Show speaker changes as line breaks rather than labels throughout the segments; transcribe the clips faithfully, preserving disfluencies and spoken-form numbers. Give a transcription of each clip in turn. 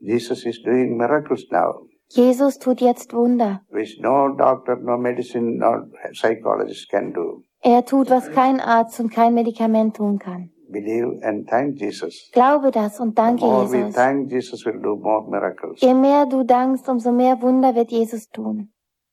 Jesus is doing miracles now.
Jesus tut jetzt Wunder.
Which no doctor, no medicine, no psychologist can do.
Er tut, was kein Arzt und kein Medikament tun kann.
Believe and thank Jesus.
Glaube das und danke
the more
Jesus.
We thank Jesus will do more miracles.
Je mehr du dankst, umso mehr Wunder wird Jesus tun.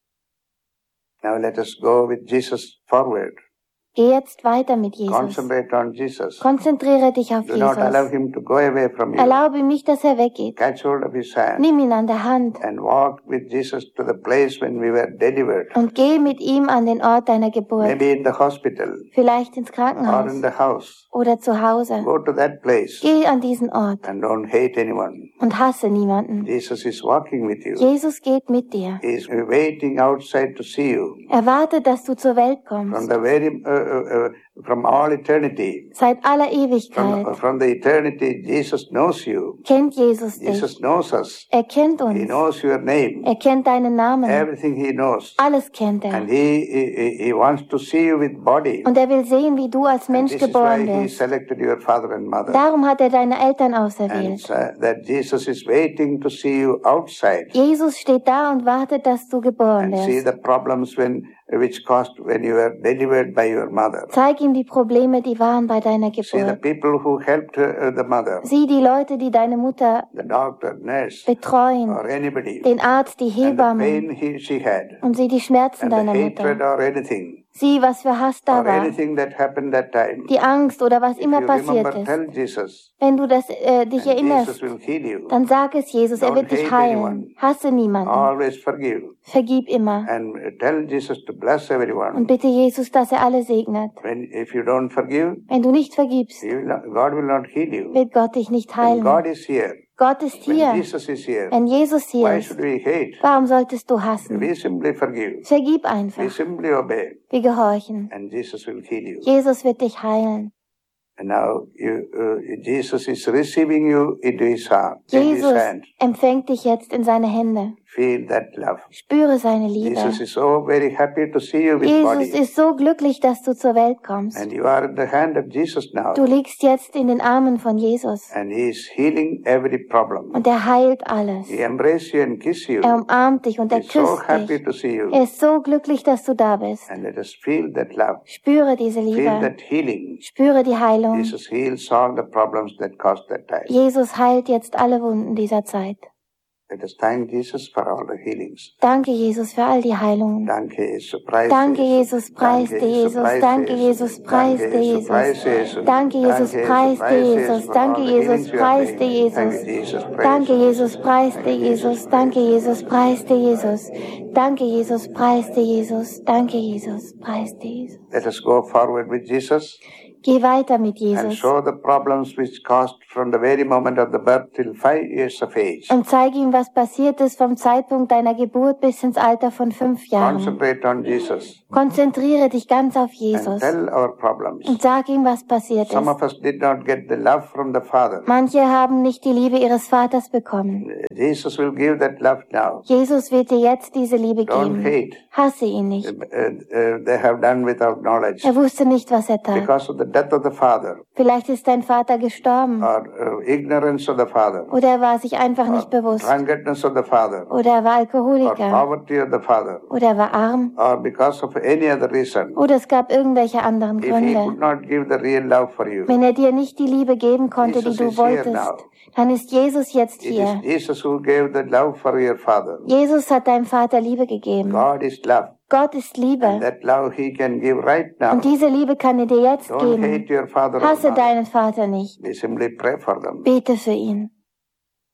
Now let us go with Jesus forward.
Geh jetzt weiter mit Jesus.
Concentrate on Jesus.
Konzentriere dich auf
Do
Jesus.
not allow him to go away from you.
Erlaube ihm nicht, dass er weggeht.
Catch hold of his hand.
Nimm ihn an der Hand.
And walk with Jesus to the place when we were delivered.
Und geh mit ihm an den Ort deiner Geburt.
Maybe in the hospital.
Vielleicht ins Krankenhaus.
Or in the house.
Oder zu Hause.
Go to that place.
Geh an diesen Ort.
And don't hate anyone.
Und hasse niemanden.
Jesus is walking with you.
Jesus geht mit dir.
He is waiting outside to see you.
Er wartet, dass du zur Welt kommst.
From the very uh, uh, uh, from all eternity.
Seit aller Ewigkeit.
From, from the eternity, Jesus knows you.
Kennt Jesus dich.
Jesus knows us.
Er kennt uns.
He knows your name.
Er kennt deinen Namen.
Everything he knows.
Alles kennt er.
And he, he, he wants to see you with body.
Und er will sehen, wie du als Mensch geboren
wirst. He selected your father and mother.
Darum hat er deine Eltern auserwählt.
And uh, that Jesus is waiting to see you outside.
Jesus steht da und wartet, dass du geboren
and
wirst.
See the problems when which caused when you were delivered by your mother.
Zeig ihm die Probleme, die waren bei deiner Geburt.
See the people who helped uh, the mother.
Sieh die Leute, die deine Mutter
the doctor, nurse,
betreuen.
Or anybody.
Den Arzt, die Hebamme.
And the pain he, she had.
Und sieh die Schmerzen
and
deiner
the
Mutter.
Hatred or anything.
Sieh, was für Hass da
or
war.
Anything that happened that time.
Die Angst oder was
If
immer
you
passiert
remember,
ist.
Tell Jesus,
wenn du das, äh, dich erinnerst, dann sag es Jesus,
Don't
er wird dich heilen.
Anyone.
Hasse niemanden.
Always forgive.
Vergib immer.
And tell Jesus to bless everyone.
Und bitte Jesus, dass er alle segnet.
When, if you don't forgive,
wenn du nicht vergibst,
will not, God will not heal you.
wird Gott dich nicht heilen.
God is here.
Gott ist hier.
When Jesus is here.
Wenn Jesus hier
Why
ist,
should we hate?
warum solltest du hassen?
We simply forgive.
Vergib einfach.
We simply obey.
Wir gehorchen.
And Jesus will heal you.
Jesus wird dich heilen.
And now you, uh, Jesus is receiving you into his heart.
Jesus
in his hand.
empfängt dich jetzt in seine Hände.
Feel that love.
Spüre seine Liebe.
Jesus is so very happy to see you with
Jesus
body.
ist so glücklich, dass du zur Welt kommst.
And you are in the hand of Jesus now.
Du liegst jetzt in den Armen von Jesus.
And he is healing every problem.
Und er heilt alles.
He embraces you and kisses you.
Er umarmt dich und er
He is
küsst
so happy
dich.
to see you.
Er ist so glücklich, dass du da bist.
And let us feel that love.
Spüre diese
Feel
Liebe.
that healing.
Spüre die Heilung.
Jesus heals all the problems that caused that time.
Jesus heilt jetzt alle Wunden dieser Zeit.
Let us thank Jesus for all the healings.
Danke, Jesus, für all die Heilungen.
Danke, Jesus, preis
Danke, Jesus, preis dir, Jesus. Danke, Jesus, preis dir, Jesus. Danke, Jesus, preis dir, Jesus. Danke, Jesus, preis dir, Jesus. Danke, Jesus, preis dir, Jesus. Danke, Jesus, preis dir, Jesus. Danke, Jesus, preis dir, Jesus. Danke, Jesus, preis dir, Jesus.
Let us go forward with Jesus.
Geh weiter mit
And
Jesus.
show the problems which caused from the very moment of the birth till five years of age.
Und zeige ihm, was passiert ist vom Zeitpunkt deiner Geburt bis ins Alter von fünf Jahren.
Concentrate on Jesus.
Konzentriere dich ganz auf
And
Jesus.
tell our problems.
Und sag ihm, was passiert
Some
ist.
of us did not get the love from the Father.
Manche haben nicht die Liebe ihres Vaters bekommen.
Jesus will give that love now.
Jesus wird dir jetzt diese Liebe
Don't
geben.
hate.
Hasse ihn nicht.
Uh, uh, they have done without knowledge.
Er wusste nicht, was er tat.
Because of the death of the Father.
Vielleicht ist dein Vater gestorben.
Or uh, ignorance of the Father.
Oder er war sich einfach
Or
nicht bewusst.
drunkenness of the Father.
Oder er war
Or
Alkoholiker.
poverty of the Father.
Oder er war arm.
Or because of any other reason.
Oder es gab irgendwelche anderen
If he could
Gründe.
not give the real love for you.
Wenn er dir nicht die Liebe geben konnte, die
Jesus
du
is here
wolltest,
now.
dann ist Jesus jetzt
It is
hier.
Jesus who gave the love for your Father.
Jesus hat deinem Vater Liebe gegeben.
God is love.
Gott ist
And
Liebe.
that love he can give right now.
Und diese Liebe kann er dir jetzt
Don't hate
geben.
your father or
Hasse
mother.
deinen Vater nicht.
We simply pray for them.
Bete für ihn.